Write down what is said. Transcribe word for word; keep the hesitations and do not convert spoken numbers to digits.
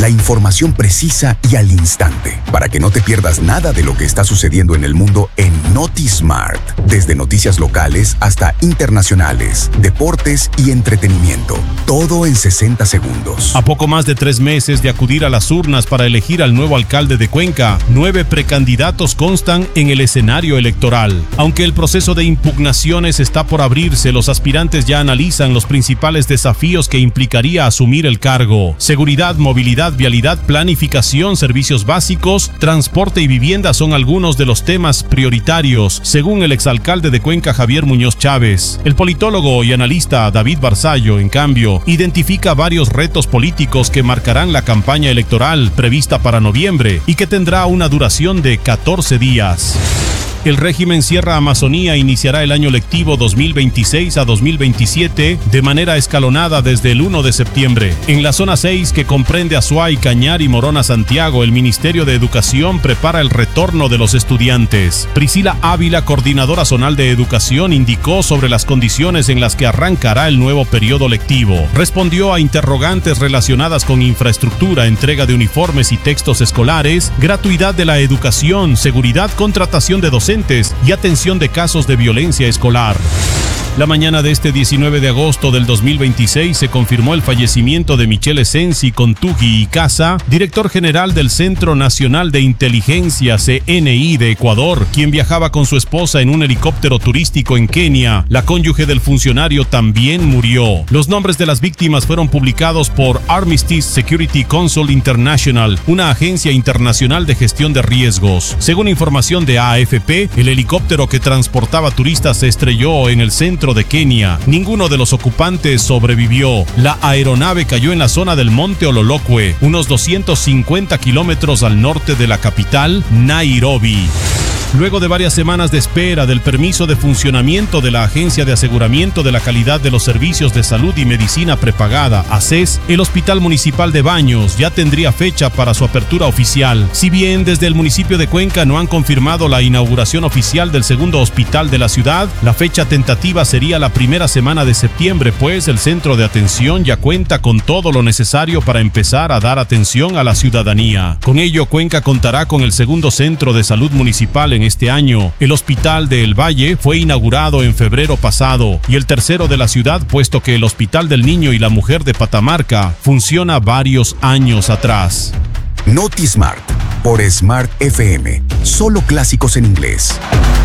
La información precisa y al instante, para que no te pierdas nada de lo que está sucediendo en el mundo en NotiSmart. Desde noticias locales hasta internacionales, deportes y entretenimiento. Todo en sesenta segundos. A poco más de tres meses de acudir a las urnas para elegir al nuevo alcalde de Cuenca, nueve precandidatos constan en el escenario electoral. Aunque el proceso de impugnaciones está por abrirse, los aspirantes ya analizan los principales desafíos que implicaría asumir el cargo. Seguridad, movilidad, vialidad, planificación, servicios básicos, transporte y vivienda son algunos de los temas prioritarios, según el exalcalde de Cuenca, Javier Muñoz Chávez. El politólogo y analista David Barzallo, en cambio, identifica varios retos políticos que marcarán la campaña electoral prevista para noviembre y que tendrá una duración de catorce días. El régimen Sierra Amazonía iniciará el año lectivo dos mil veintiséis a dos mil veintisiete de manera escalonada desde el primero de septiembre. En la zona seis, que comprende Azuay, Cañar y Morona Santiago, el Ministerio de Educación prepara el retorno de los estudiantes. Priscila Ávila, coordinadora zonal de educación, indicó sobre las condiciones en las que arrancará el nuevo periodo lectivo. Respondió a interrogantes relacionadas con infraestructura, entrega de uniformes y textos escolares, gratuidad de la educación, seguridad, contratación de docentes y atención de casos de violencia escolar. La mañana de este diecinueve de agosto del dos mil veintiséis se confirmó el fallecimiento de Michele Sensi Contugui y Casa, director general del Centro Nacional de Inteligencia C N I de Ecuador, quien viajaba con su esposa en un helicóptero turístico en Kenia. La cónyuge del funcionario también murió. Los nombres de las víctimas fueron publicados por Armistice Security Council International, una agencia internacional de gestión de riesgos. Según información de A F P, el helicóptero que transportaba turistas se estrelló en el centro de Kenia. Ninguno de los ocupantes sobrevivió. La aeronave cayó en la zona del Monte Ololokwe, unos doscientos cincuenta kilómetros al norte de la capital, Nairobi. Luego de varias semanas de espera del permiso de funcionamiento de la Agencia de Aseguramiento de la Calidad de los Servicios de Salud y Medicina Prepagada, A C E S, el Hospital Municipal de Baños ya tendría fecha para su apertura oficial. Si bien desde el municipio de Cuenca no han confirmado la inauguración oficial del segundo hospital de la ciudad, la fecha tentativa sería la primera semana de septiembre, pues el centro de atención ya cuenta con todo lo necesario para empezar a dar atención a la ciudadanía. Con ello, Cuenca contará con el segundo centro de salud municipal en este año. El Hospital de El Valle fue inaugurado en febrero pasado y el tercero de la ciudad, puesto que el Hospital del Niño y la Mujer de Patamarca funciona varios años atrás. NotiSmart por Smart F M. Solo clásicos en inglés.